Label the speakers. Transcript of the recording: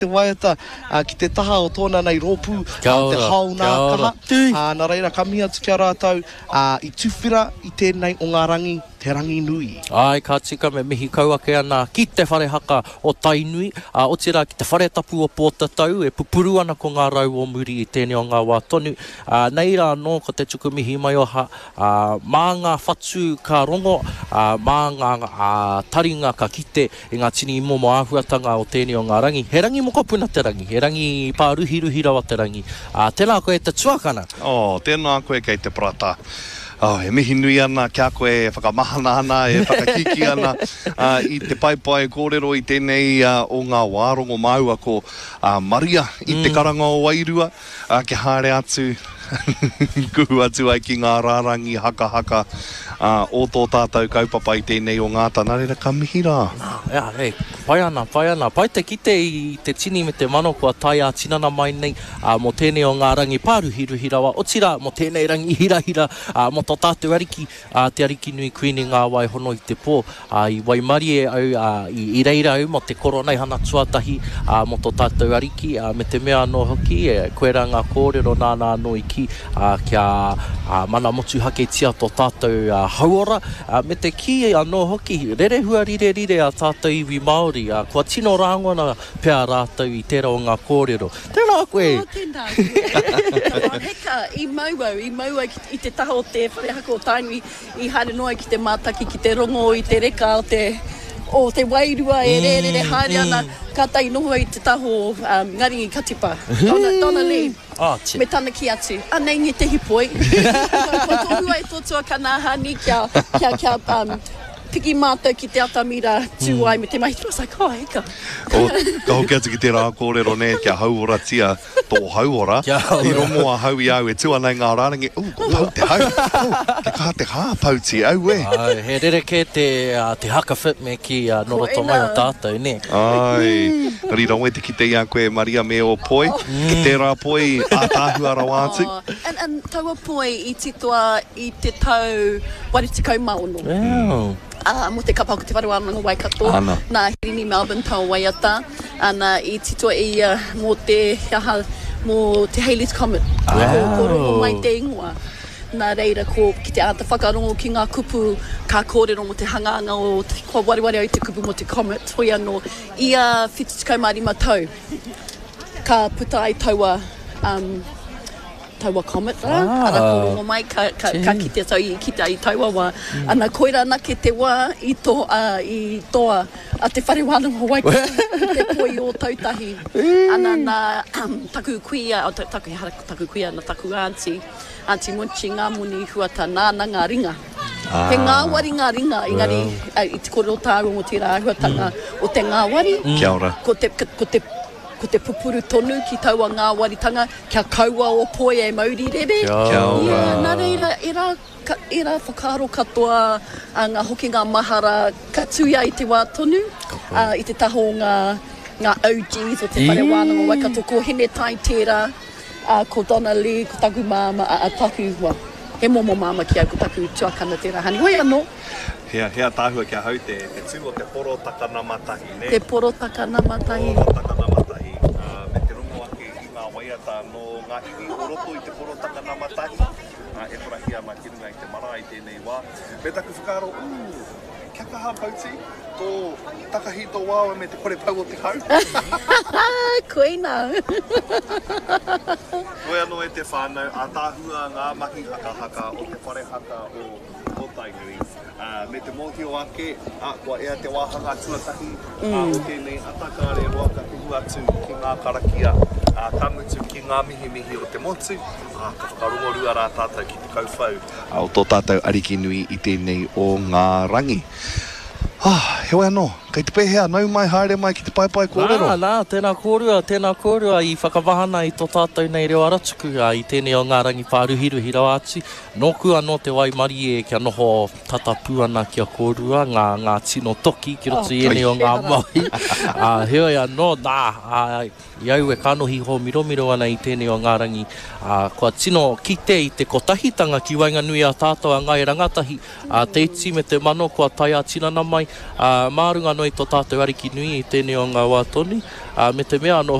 Speaker 1: Te waiata ki te taha o tōna nei rōpū te hauna kaha. Nā reira ka miha tuki a rātou I tuwhira I tēnei o ngā rangi, te rangi nui.
Speaker 2: Ai, ka tika me mihi kauake ana ki te whare haka o Tainui, o tira ki te whare tapu o Pōtatau, e pupuru ana ko ngā rau o muri I tēnei o ngā wā tonu. Nei rā no, ko te tuku mihi mai oha, mā ngā whatu ka rongo, mā ngā taringa ka kite, e ngā tini I momo āhuatanga o tēnei o ngā rangi. He rangi moko puna te rangi, he rangi pāruhi rawa te rangi. Tēnā koe te tuakana.
Speaker 3: Tēnā koe kei te prata. E mihi nui ana, kia koe whakamahana ana, e whakakiki ana I te paipai kōrero I tēnei o ngā wārongo maua ko Maria I te karanga o Wairua, ke haere atu, kuhu atu ai ki ngā rārangi haka o tō tātou kaupapa I tēnei o ngāta, nā reira ka mihi rā.
Speaker 2: Pai ana, pai te kite I te tini me te mano kua tai a tinana mai nei, mo tēnei o ngā rangi pāruhi rawa, o tira mo tēnei rangi hirahira, mo tō tātou ariki, te ariki nui kuini ngā wai hono I te pō, I Waimari e au, I reira au, mo te koronei hana tuatahi, mo tō tātou ariki, me te mea no hoki, koe rā ngā kōrero nāna no I ki, kia mana motu hake tia tō tātou hauora, me te ki anō hoki, rere hua rire a tātou iwi Māori, kua tino rāngona pēr rātou I tērā o ngā kōrero. Tēnā koe!
Speaker 4: Tēnā. Heka, I maua I te taha o te whare haka o Tainui, I haere noa ki te mātaki, ki te rongo, I te reka o te Wairua, e re haere ana, ka tai noho I te taho Ngaringi Katipa. Tōna le, me tana ki atu. Nei nge te hipoi. Kua tōhua e tōtua ka nāhani kia piki mātou ki te atamira tūai me te mahi. I was like, heka.
Speaker 3: Ka hoki atu ki te rā kōrero ne, kia hauora tia tō hauora. I rongo a hau I au e tua nei ngā rārangi. Pau te hau. Te kaha te hāpauti au e.
Speaker 2: He rereke te haka fit me ki noroto mai o tātou, ne?
Speaker 3: Ai, rira oe te kite ia koe Maria me o poi. Ki te rā poi a tāhua rawa atu.
Speaker 4: And taua poi I titoa I te tau waritikau maono. Mo te kapau ko te wharewananga Waikato, nā Hirini Melbourne tau waiata, ana I titoa ia mō te Halley's Comet, ko rongo mai te ingoa. Nā reira ko ki te ata whakarongo ki ngā kupu ka kōrero mo te hanganga o kua wariwari au te kupu mo te Comet, hoi anō, ia whititikau marima tau, ka puta ai taua Comet, ana ko rongo mai, ka kite tau I kita I taua wā, ana koira ana ke te wā I toa a te wharewananga Waikato, te poi o tautahi, ana nā taku kuia, taku kuia na taku Auntie Munchi ngā muni huata nāna ngā ringa. He ngā wari ngā ringa, engari I te kōrero tāru mo tira huatanga o te ngā wari.
Speaker 3: Kia ora.
Speaker 4: Ko te pupuru tonu ki taua ngā waritanga, kia kaua o poi e mauri rere.
Speaker 3: Kia ora.
Speaker 4: Nā reira, e rā whakaaro katoa ngā hoki ngā mahara katuia I te wā tonu, I te taho ngā OGs o te wharewananga Waikato, ko Hene Tai Tera, ko Donna Lee, ko taku māma, taku hua. He momo māma ki au, ko taku tuakana te rahani. Hoi anō.
Speaker 3: Hea tāhua kia hau te tū o te poro takana matahi, ne?
Speaker 4: Te poro takana matahi.
Speaker 3: Poro takana matahi. Me te rungo ake I ngā waiata no ngā iwi o roto I te poro takana matahi. E korahia ma kirunga I te mara I tēnei wā. Me taku whakaaro, kia kaha pauti, tō takahi tō wāua me te kore pau o te hau.
Speaker 4: Koina.
Speaker 3: Koe anō e te whānau, a tāhua ngā mahi haka o te whare haka o Tainui. Me te mōhio ake, kua ea te wāhanga tuatahi, o tēnei atakare roa ka tuhu atu ki ngā karakia, kamutu ki ngā mihi o te motu, ka whakarongo rua rā tātou ki te kauwhau. O tō tātou ariki nui I tēnei o ngā rangi. Heoi anō, kei te pēhea, nau mai haere mai ki te paipai kōrero.
Speaker 2: Nā, tēnā kōrua I whakawahana I tō tātou nei reo aratuku I tēnei o ngā rangi pāruhi rawa atu. Nōku anō te Waimari e kia noho tatapu ana kia kōrua, ngā tino toki ki roto I ene o ngā mai. Heoi anō, I au e kanohi ho miromiro ana I tēnei o ngā rangi. Kua tino kite I te kotahitanga ki Wainganui a tātou a ngai rangatahi. Te iti me te mano kua tai a tinana mai. Mārunga anō i tō tātou ariki nui i tēnei o ngā wā tonu. Me te mea anō